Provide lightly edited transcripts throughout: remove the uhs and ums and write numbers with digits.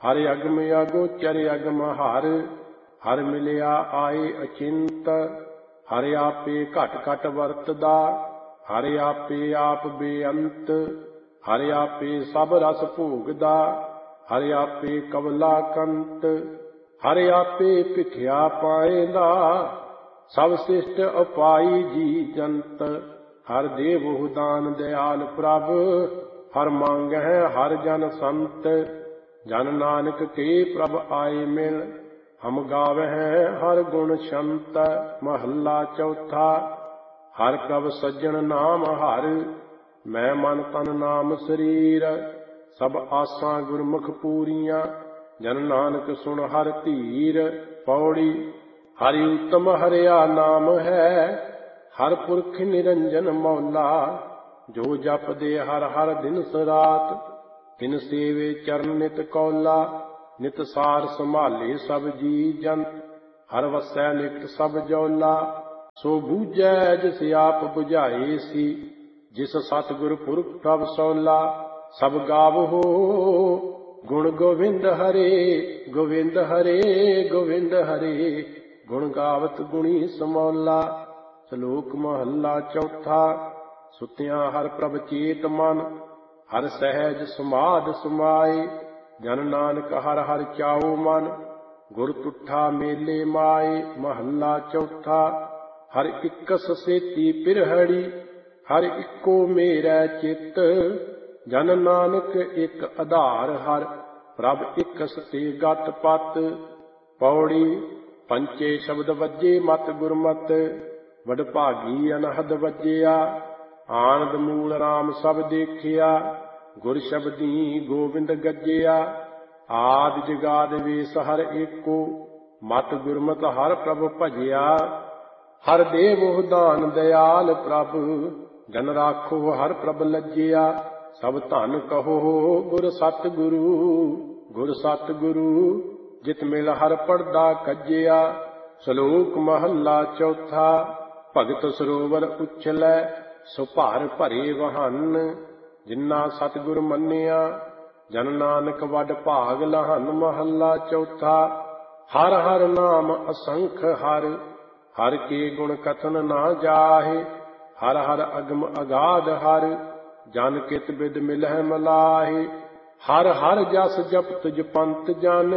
हर अगम अगोचर अगम हर, हर मिलिया आए अचिंत। हर आपे घट घट वरतदा, हर आपे आप बेअंत। हर आपे सब रस भोगदा, हर आपे कवला कंत। हर आपे भिखिया पाएंदा, सब शिष्ट उपाई जी जंत। हर देवहु दान दयाल प्रभ, हर मांगह हर जन संत। जन नानक के प्रभ आए मिल, हम गावह हर गुण छंत। महला चौथा। हर प्रभ सज्जन नाम हर, मैं मन तन नाम शरीर। सब आसां गुरमुख पूरियां, जन नानक सुन हर धीर। पौड़ी। हरि उत्तम हरिया नाम है, हर पुरख निरंजन मौला। जो जपदे हर हर दिन रात, तिन सेवे चरण नित कौला। नित सार संभाले सब जी जंत, हर वसै निकट सब जौला। सो बूझै जिस आप बुझाए सी, जिस सतगुर पुरख प्रभ सौला। सब गावहो गुण गोविंद हरे, गोविंद हरे गोविंद हरे। गुण गावत गुणी समौला। ਸ਼ਲੋਕ ਮਹੱਲਾ ਚੌਥਾ। ਸੁਤਿਆਂ ਹਰ ਪ੍ਰਭ ਚੇਤ ਮਨ, ਹਰ ਸਹਿਜ ਸਮਾਧ ਸਮਾਏ। ਜਨ ਨਾਨਕ ਹਰ ਹਰ ਚਾਉ ਮਨ, ਗੁਰ ਤੁਠਾ ਮੇਲੇ ਮਾਏ। ਮਹੱਲਾ ਚੌਥਾ। ਹਰ ਇਕਸ ਸੇਤੀ ਪਿਰਹੜੀ, ਹਰ ਇੱਕੋ ਮੇਰਾ ਚਿੱਤ। ਜਨ ਨਾਨਕ ਇੱਕ ਆਧਾਰ ਹਰ, ਪ੍ਰਭ ਇਕਸ ਤੇ ਗਤ ਪਤ। ਪੌੜੀ। ਪੰਚੇ ਸ਼ਬਦ ਵੱਜੇ ਮਤ ਗੁਰਮਤਿ, ਵਡਭਾਗੀ ਅਨਹਦ ਵੱਜਿਆ। ਆਨੰਦ ਮੂਲ ਰਾਮ ਸਭ ਦੇਖਿਆ, ਗੁਰ ਸ਼ਬਦੀ ਗੋਬਿੰਦ ਗੱਜਿਆ। ਆਦਿ ਜਗਾਦ ਵੇਸ ਹਰ ਏਕੋ, ਮਤ ਗੁਰਮਤਿ ਹਰ ਪ੍ਰਭ ਭਜਿਆ। ਹਰ ਦੇਵ ਦਾਨ ਦਇਆਲ ਪ੍ਰਭ, ਜਨ ਰਾਖੋ ਹਰ ਪ੍ਰਭ ਲੱਜਿਆ। ਸਭ ਧਨ ਕਹੋ ਗੁਰ ਸਤਿਗੁਰੂ, ਗੁਰ ਸਤਿਗੁਰੂ ਜਿਤ ਮਿਲ ਹਰ ਪੜਦਾ ਕੱਜਿਆ। ਸ਼ਲੋਕ ਮਹੱਲਾ ਚੌਥਾ। ਭਗਤ ਸਰੋਵਰ ਉਛਲੈ, ਸੋ ਭਰ ਭਰੇ ਵਹਨ। ਜਿਨ੍ਹਾਂ ਸਤਿਗੁਰ ਮੰਨਿਆ, ਜਨ ਨਾਨਕ ਵੱਡ ਭਾਗ ਲਹਨ। ਮਹੱਲਾ ਚੌਥਾ। ਹਰ ਹਰ ਨਾਮ ਅਸੰਖ ਹਰ, ਹਰ ਕੇ ਗੁਣ ਕਥਨ ਨਾ ਜਾਹੇ। ਹਰ ਹਰ ਅਗਮ ਅਗਾਧ ਹਰ, ਜਨ ਕਿਤ ਬਿਦ ਮਿਲਹਿ ਮਲਾਹੇ। ਹਰ ਹਰ ਜਸ ਜਪਤ ਜਪੰਤ ਜਨ,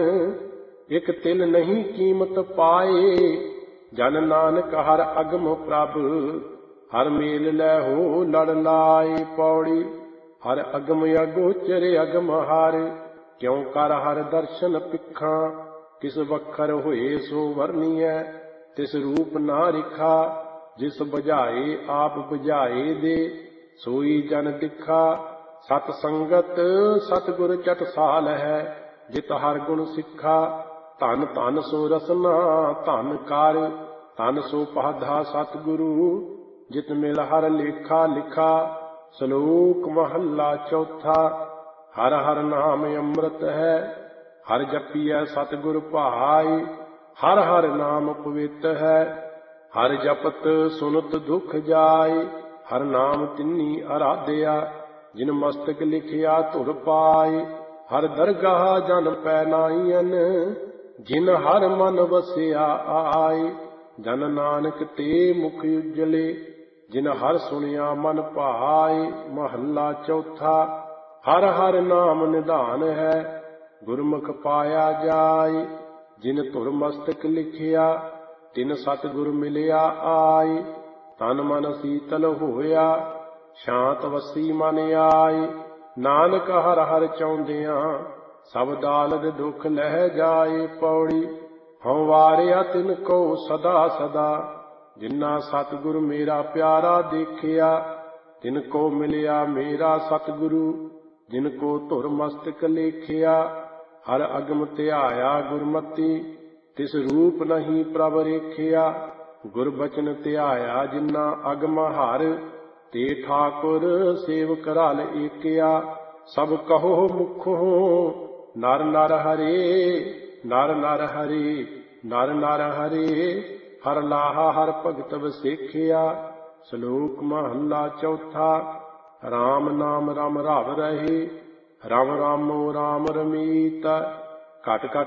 ਇਕ ਤਿਲ ਨਹੀਂ ਕੀਮਤ ਪਾਏ। ਜਨ ਨਾਨਕ ਹਰ ਅਗਮ ਪ੍ਰਭ, ਹਰ ਮੇਲ ਲੈ ਹੋ ਲੜ ਲਾਏ। ਪੌੜੀ। ਹਰ ਅਗਮ ਅਗੋਚਰ ਅਗਮ ਹਰ, ਕਿਉ ਕਰ ਹਰ ਦਰਸ਼ਨ ਪਿੱਖਾਂ। ਕਿਸ ਵਖਰ ਹੋਏ ਸੋ ਵਰਨੀਐ, ਤਿਸ ਰੂਪ ਨਾ ਰਿਖਾ। ਜਿਸ ਬੁਝਾਏ ਆਪ ਬੁਝਾਏ ਦੇ, ਸੋਈ ਜਨ ਦਿਖਾ। ਸਤ ਸੰਗਤ ਸਤਿਗੁਰ ਚਟਸਾਲ ਹੈ, ਜਿਤ ਹਰ ਗੁਣ ਸਿੱਖਾ। ਧਨ ਧਨ ਸੋ ਰਸਨਾ ਧਨ ਕਰ, ਧਨ ਸੋ ਪਾਧਾ ਸਤਿਗੁਰੂ। ਜਿਤ ਮਿਲ ਹਰ ਲੇਖਾ ਲਿਖਾ। ਸ਼ਲੋਕ ਮਹੱਲਾ ਚੌਥਾ। ਹਰ ਹਰ ਨਾਮ ਅੰਮ੍ਰਿਤ ਹੈ, ਹਰ ਜਪੀਐ ਸਤਿਗੁਰ ਭਾਈ। ਹਰ ਹਰ ਨਾਮ ਪਵਿੱਤ ਹੈ, ਹਰ ਜਪਤ ਸੁਨਤ ਦੁਖ ਜਾਏ। ਹਰ ਨਾਮ ਤਿੰਨੀ ਅਰਾਧਿਆ, ਜਿਨ ਮਸਤਕ ਲਿਖਿਆ ਧੁਰ ਪਾਏ। ਹਰ ਦਰਗਾਹ ਜਨ ਪੈ ਨਾਈਐਨ, ਜਿਨ ਹਰ ਮਨ ਵਸਿਆ ਆਏ। ਜਨ ਨਾਨਕ ਤੇ ਮੁਖ ਉਜਲੇ, ਜਿਨ ਹਰ ਸੁਣਿਆ ਮਨ ਭਾਏ। ਮਹੱਲਾ ਚੌਥਾ। ਹਰ ਹਰ ਨਾਮ ਨਿਧਾਨ ਹੈ, ਗੁਰਮੁਖ ਪਾਇਆ ਜਾਏ। ਜਿਨ ਧੁਰ ਮਸਤਕ ਲਿਖਿਆ, ਤਿਨ ਸਤਿਗੁਰ ਮਿਲਿਆ ਆਏ। ਤਨ ਮਨ ਸੀਤਲ ਹੋਇਆ, ਸ਼ਾਂਤ ਵਸੀ ਮਨ ਆਏ। ਨਾਨਕ ਹਰ ਹਰ ਚਾਹੁੰਦਿਆਂ, ਸਭ ਦਾਲਦ ਦੁਖ ਲਹਿ ਜਾਏ। ਪੌੜੀ। ਹਉ ਵਾਰਿਆ ਤਿਨ ਕੋ ਸਦਾ ਸਦਾ, ਜਿਨ੍ਹਾਂ ਸਤਿਗੁਰ ਮੇਰਾ ਪਿਆਰਾ ਦੇਖਿਆ। ਤਿਨ ਕੋ ਮਿਲਿਆ ਮੇਰਾ ਸਤਿਗੁਰੂ, ਜਿਨ ਕੋ ਧੁਰ ਮਸਤਕ ਲੇਖਿਆ। ਹਰ ਅਗਮ ਧਿਆਇਆ ਗੁਰਮਤੀ, ਤਿਸ ਰੂਪ ਨਹੀਂ ਪ੍ਰਭ ਰੇਖਿਆ। ਗੁਰ ਬਚਨ ਧਿਆਇਆ ਜਿਨ੍ਹਾਂ ਅਗਮ ਹਰ, ਤੇ ਠਾਕੁਰ ਸੇਵਕ ਰਲ ਏਕਿਆ। ਸਭ ਕਹੋ ਮੁਖੋਂ ਨਰ ਨਰ ਹਰੇ, ਨਰ ਨਰ ਹਰੇ, ਨਰ ਨਰ ਹਰੇ। ਹਰ ਲਾਹਾ ਹਰ ਭਗਤ ਵਸੇਖਿਆ। ਸ਼ਲੋਕ ਮਹੱਲਾ ਚੌਥਾ। ਰਾਮ ਨਾਮ ਰਮ ਰਵ ਰਹੇ, ਰਮ ਰਾਮੋ ਰਾਮ ਰਮੀਤ। ਘਟ ਘਟ